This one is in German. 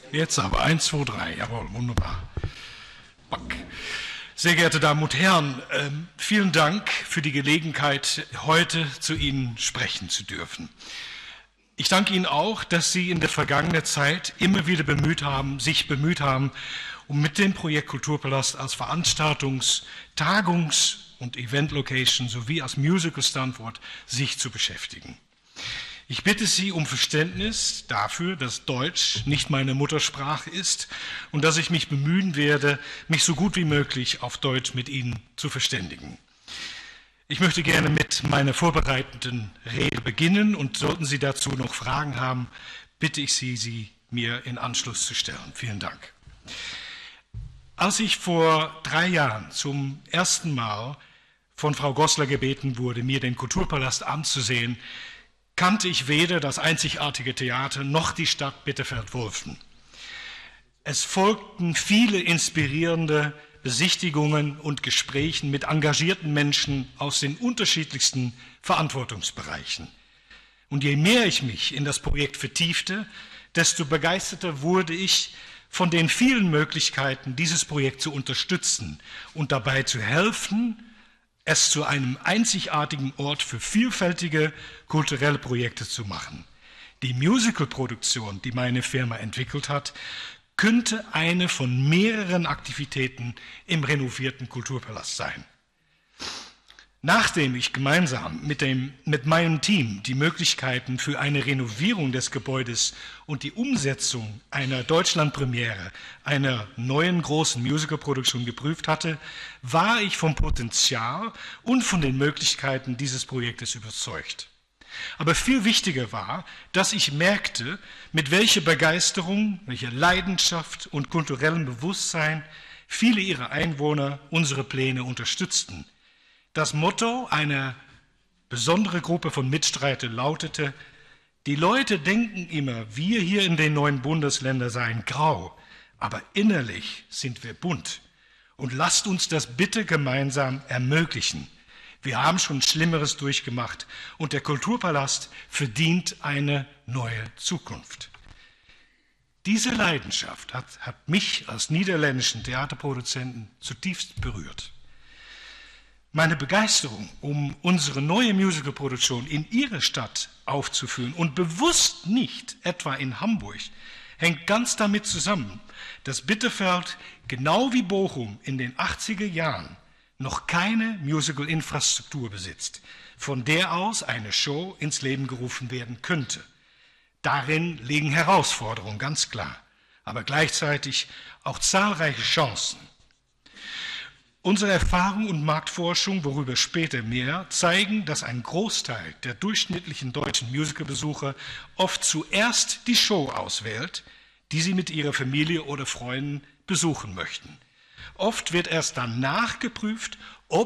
Jetzt aber 1, 2, 3. Jawohl, wunderbar. Back. Sehr geehrte Damen und Herren, vielen Dank für die Gelegenheit, heute zu Ihnen sprechen zu dürfen. Ich danke Ihnen auch, dass Sie in der vergangenen Zeit immer wieder sich bemüht haben, um mit dem Projekt Kulturpalast als Veranstaltungs-, Tagungs- und Event-Location sowie als Musical-Standort sich zu beschäftigen. Ich bitte Sie um Verständnis dafür, dass Deutsch nicht meine Muttersprache ist und dass ich mich bemühen werde, mich so gut wie möglich auf Deutsch mit Ihnen zu verständigen. Ich möchte gerne mit meiner vorbereitenden Rede beginnen und sollten Sie dazu noch Fragen haben, bitte ich Sie, sie mir in Anschluss zu stellen. Vielen Dank. Als ich vor 3 Jahren zum ersten Mal von Frau Goslar gebeten wurde, mir den Kulturpalast anzusehen, kannte ich weder das einzigartige Theater noch die Stadt Bitterfeld-Wolfen. Es folgten viele inspirierende Besichtigungen und Gesprächen mit engagierten Menschen aus den unterschiedlichsten Verantwortungsbereichen. Und je mehr ich mich in das Projekt vertiefte, desto begeisterter wurde ich von den vielen Möglichkeiten, dieses Projekt zu unterstützen und dabei zu helfen, es zu einem einzigartigen Ort für vielfältige kulturelle Projekte zu machen. Die Musicalproduktion, die meine Firma entwickelt hat, könnte eine von mehreren Aktivitäten im renovierten Kulturpalast sein. Nachdem ich gemeinsam mit meinem Team die Möglichkeiten für eine Renovierung des Gebäudes und die Umsetzung einer Deutschlandpremiere, einer neuen großen Musicalproduktion geprüft hatte, war ich vom Potenzial und von den Möglichkeiten dieses Projektes überzeugt. Aber viel wichtiger war, dass ich merkte, mit welcher Begeisterung, welcher Leidenschaft und kulturellem Bewusstsein viele ihrer Einwohner unsere Pläne unterstützten. Das Motto einer besonderen Gruppe von Mitstreitern lautete: Die Leute denken immer, wir hier in den 9 Bundesländern seien grau, aber innerlich sind wir bunt. Und lasst uns das bitte gemeinsam ermöglichen. Wir haben schon Schlimmeres durchgemacht und der Kulturpalast verdient eine neue Zukunft. Diese Leidenschaft hat mich als niederländischen Theaterproduzenten zutiefst berührt. Meine Begeisterung, um unsere neue Musicalproduktion in Ihrer Stadt aufzuführen und bewusst nicht etwa in Hamburg, hängt ganz damit zusammen, dass Bitterfeld genau wie Bochum in den 80er Jahren noch keine Musical-Infrastruktur besitzt, von der aus eine Show ins Leben gerufen werden könnte. Darin liegen Herausforderungen, ganz klar, aber gleichzeitig auch zahlreiche Chancen. Unsere Erfahrung und Marktforschung, worüber später mehr, zeigen, dass ein Großteil der durchschnittlichen deutschen Musicalbesucher oft zuerst die Show auswählt, die sie mit ihrer Familie oder Freunden besuchen möchten. Oft wird erst danach geprüft, ob